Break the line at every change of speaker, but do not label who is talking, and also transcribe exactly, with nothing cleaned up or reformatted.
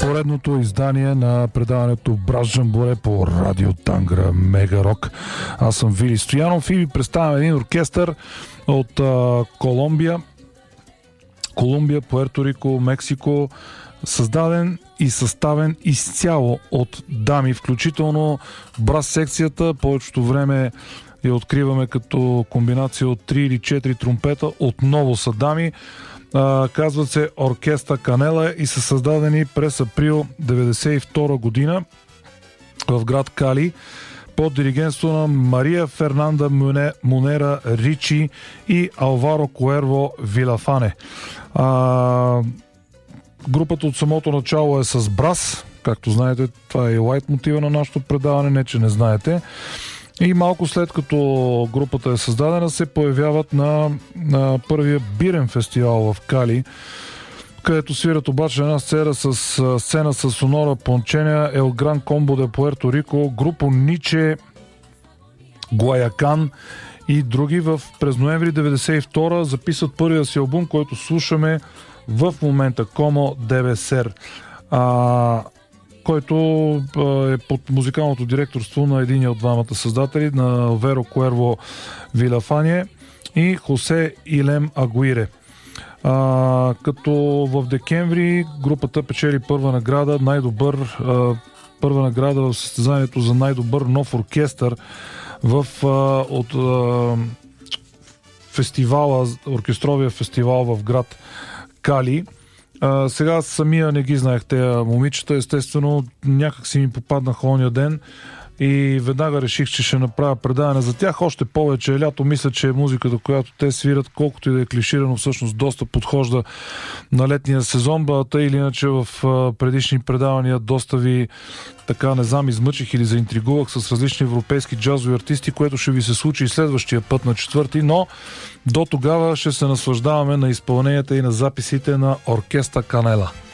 поредното издание на предаването Брас Джамборе по Радио Тангра Мега Рок. Аз съм Вили Стоянов и ви представям един оркестър от а, Колумбия, Колумбия, Пуерто Рико, Мексико, създаден и съставен изцяло от дами, включително брас секцията. Повечето време я откриваме като комбинация от три или четири тромпета. Отново са дами. А, казват се Оркестра Канела и са създадени през април деветдесет и втора година в град Кали под диригентство на Мария Фернанда Монера Ричи и Алваро Куерво Вилафане. А, групата от самото начало е с брас. Както знаете, това е и лайт мотива на нашето предаване, не че не знаете. И малко след като групата е създадена, се появяват на, на първия бирен фестивал в Кали, където свират обаче една сцена с, сцена с Сонора Понченя, Ел Гран Комбо де Пуерто Рико, група Ниче, Гуаякан и други. В, през ноември деветдесет и втора записват първия си албум, който слушаме в момента, Комо Девесер, а, който е под музикалното директорство на един от двамата създатели, на Алваро Куерво Вилафане и Хосе Илем Агуире. А, като в декември групата печели първа награда, най-добър, а, първа награда в състезанието за най-добър нов оркестър в, а, от а, фестивала, оркестровия фестивал в град Кали. А, сега самия не ги знаех тези момичета, естествено някак си ми попаднаха ония ден и веднага реших, че ще направя предаване за тях. Още повече лято, мисля, че музиката, която те свират, колкото и да е клиширано, всъщност доста подхожда на летния сезон. Тъй или иначе в предишни предавания доста ви така, не знам, измъчих или заинтригувах с различни европейски джазови артисти, което ще ви се случи и следващия път на четвърти, но до тогава ще се наслаждаваме на изпълненията и на записите на Оркестра Канела.